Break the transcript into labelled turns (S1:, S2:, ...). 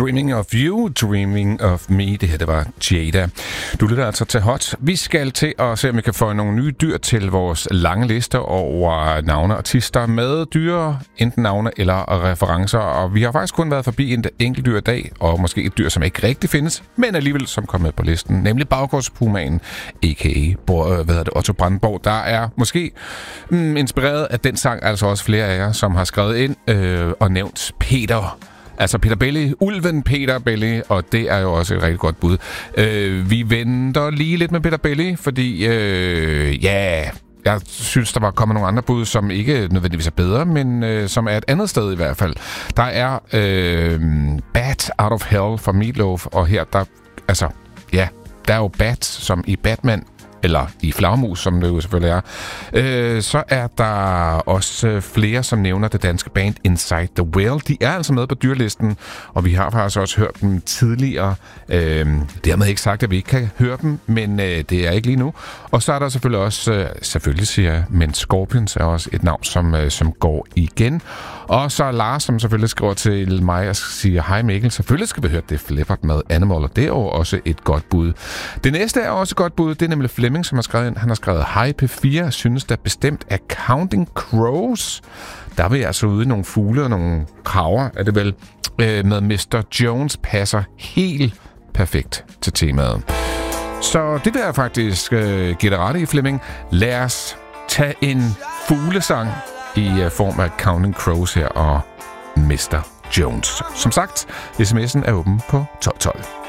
S1: Dreaming of You, Dreaming of Me. Det her, det var Jada. Du lytter altså til Hot. Vi skal til at se, om vi kan få nogle nye dyr til vores lange liste over navne og artister med dyre, enten navne eller referencer. Og vi har faktisk kun været forbi en enkelt dyr i dag, og måske et dyr, som ikke rigtig findes, men alligevel som kom med på listen, nemlig baggårdspumaen, a.k.a. Otto Brandenborg. Der er måske inspireret af den sang, altså også flere af jer, som har skrevet ind og nævnt Peter. Altså Peter Belli, ulven Peter Belli, og det er jo også et rigtig godt bud. Vi venter lige lidt med Peter Belli, fordi jeg synes, der var kommet nogle andre bud, som ikke nødvendigvis er bedre, men som er et andet sted i hvert fald. Der er Bat Out of Hell fra Meatloaf, og her, der er jo Bat, som i Batman, eller i Flagermus, som det jo selvfølgelig er. Så er der også flere, som nævner det danske band Inside the Whale. De er altså med på dyrlisten, og vi har faktisk også hørt dem tidligere. Dermed ikke sagt, at vi ikke kan høre dem, men det er ikke lige nu. Og så er der selvfølgelig også, selvfølgelig siger jeg, men Scorpions er også et navn, som går igen. Og så er Lars, som selvfølgelig skriver til mig og siger, hej Mikkel, selvfølgelig skal vi høre det Flippert med Animal, og det er jo også et godt bud. Det næste er også et godt bud, det er nemlig Flemming, som har skrevet ind. Han har skrevet, hej P4, synes der bestemt er Counting Crows. Der vil jeg altså ude i nogle fugle og nogle kraver, er det vel, med Mr. Jones passer helt perfekt til temaet. Så det vil jeg faktisk give dig ret i, Flemming. Lad os tage en fuglesang i form af Counting Crows her og Mr. Jones. Som sagt, sms'en er åben på 1212.